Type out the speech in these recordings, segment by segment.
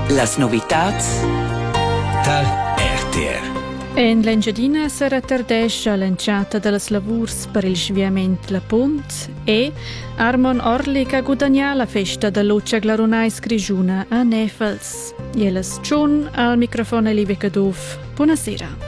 Las novitats da RTR. En l'Engiadina si retardescha l'enciata de las lavurs per il sviament la punt e Armon Orlik a guadagnar la festa de Lucia Glarunais Grigiuna a Nefels. Jeles Tschun al microfono Livia Caduf. Buonasera.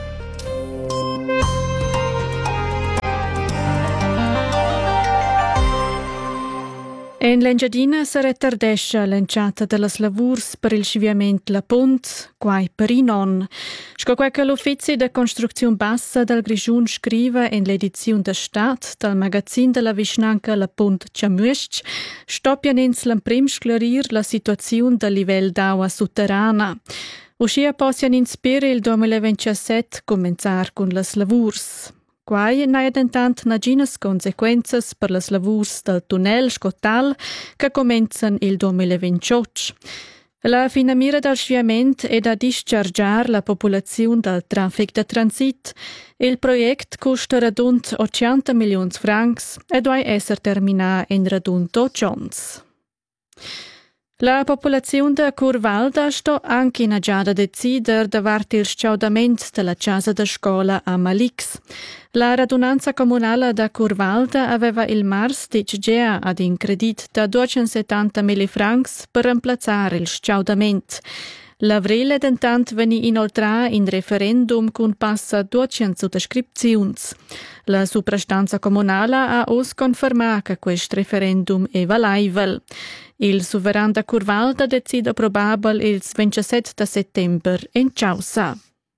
En l'Engiadina si retardescha l'enciata de las lavurs per il sviament la punt, quai per i non. Sco quai che l'Uffizi de Construcziun Bassa del Grigiun scriva en l'ediziun de Stat del magazin de la Vischnanca la punt Ciamuesc, stoppian ins l'emprim sclarir la situaziun del livell d'aua sotterrana. Uscia possian inspire il 2027 comenzar con las lavurs. Quai n'ha intant naginas consequenzas per las lavurs del tunnel Scotal che comenzan il 2028. La finamira del sviament è da dischargiar la popolazione del traffic de transit. Il project costa radund 80 milions francs e doi esser terminà in radund 8 ans. La popolazione de Curvalda sto anche in agiada decider davart il sciaudament della casa de scola a Malix. La radunanza comunale da Curvalda aveva il mars dice ad in credit da 270.000 francs per remplazzare il sciaudament. L'avril ed intant veni inoltrà in referendum con passa 200 sottoscripziuns. La suprastanza comunale ha os conferma che questo referendum è valaivel. Il suveran da Curvalda decide probabil il 27 settembre in Ciausa.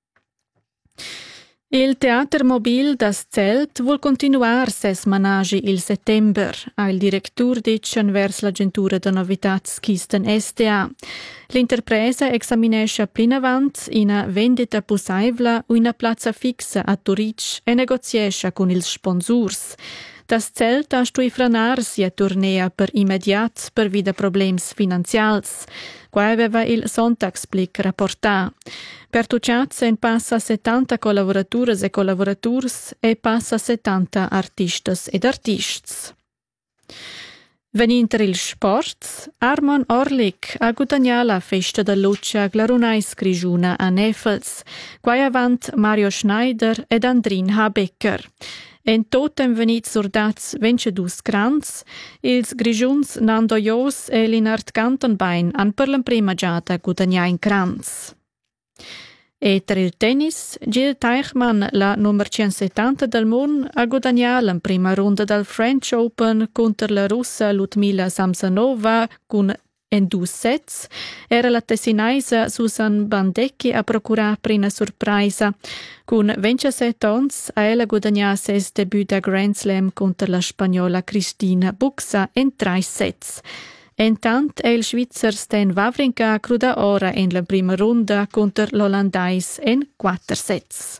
Il Teater Mobil das Zelt vuol continuar ses managi il settember. Il directur dicen vers l'agentura de novitats Kisten STA. L'interpresa examinescha plinavant ina vendita possibla o ina plazza fixa a Turic e negoziescha con ils sponsors. Das Zelt ha stui franar sia turnea per immediat per vida problems finanzials. Qua aveva il Sonntagsblick rapportà. Per tuciat sen passa 70 collaboratures e collaboraturs e passa 70 artistas ed artists. Veninter il sport, Armon Orlik a guadagnar la festa de Lucia Glarunais Grigiuna a Nefels, quai avant Mario Schneider ed Andrin Habecker. En totem venit surdats 22 crans, ils grigiuns Nando Jos e Linard Gantenbein han per l'emprima giata guadagnar in crans. E per il tennis, Jill Teichmann, la numero 170 del mondo, ha guadagnato la prima ronda del French Open contro la russa Ludmila Samsonova con in 2 sets. Era la tessinaisa Susan Bandecchi a procurare per una sorpresa. Con 27 anni ha ella guadagnato ses debut da Grand Slam contro la spagnola Cristina Buxa in 3 sets. Intant è il Svizzer Stan Wawrinka cruda ora in la prima ronda contro l'Olandais in 4 sets.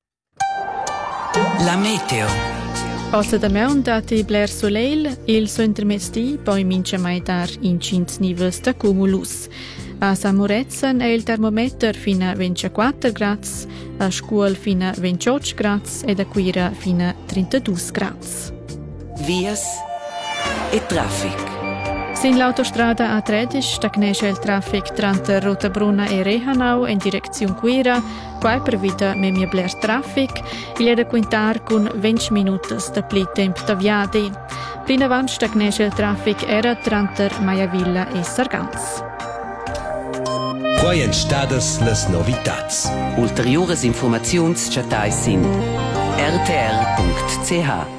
La meteo. Ossa da meun dati Blair Soleil, il suo intermezzi poi mince mai dar in 5 nivels da cumulus. A Samurezzan è il termometer fino a 24 gradi, a Scuol fino a 28 gradi e a Quira fino a 32 gradi. Vias e traffic. Sin l'autostrada A13 stagnesce il traffic tra Rotabruna e Rehanau in direzione Quira, qua per vita memia Blair traffic, il è da quintar con 20 minuti da pli tempo da viadi. Prin avant stagnesce il traffic era tra Maiavilla e Sargans. Quai en stadas las novitats. Ulteriores informaziuns chatai sin rtr.ch.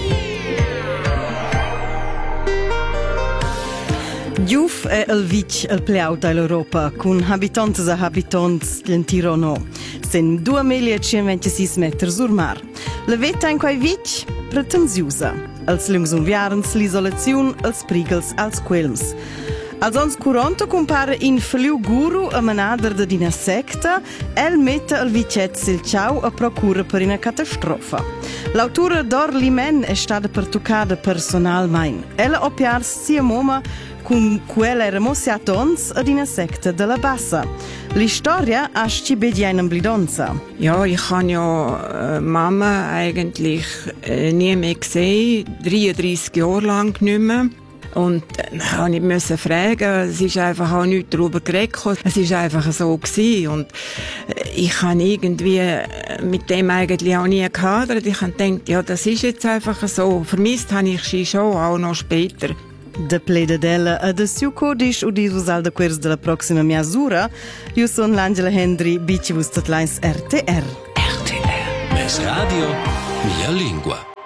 Giuf è il vic il pliau dell'Europa, con abitanti e abitanti l'Entirono, sen 2.126 metri sul mar. La vetta in quei vic pretenziosa. Els lungs unviarns, l'isolazione, els prigels, els quelms. Als ons 40 compare in Feliu Guru a manader de dina secta, el mette il vicet sil ciao a procura per una catastrofa. L'autura d'Or Limen è stata pertuccata personalmente. Ella oppiars sia moma con quella era mossiatons ad una secta della Bassa. L'istoria ha bedia in blidonza. Ja, ich habe ja Mama eigentlich nie mehr gesehen, 33 Jahre lang nicht mehr. Und dann musste ich fragen, es ist einfach auch nichts darüber geredet. Es ist einfach so gewesen. Und ich habe irgendwie mit dem eigentlich auch nie gehadert. Ich habe gedacht, ja, das ist jetzt einfach so. Vermisst habe ich sie schon, auch noch später. De pleda della ad siu codice udisal da quers della prossima misura. Io son l'Angela Hendry, bici vus tot lines RTR. RTR. Mes radio, mia lingua.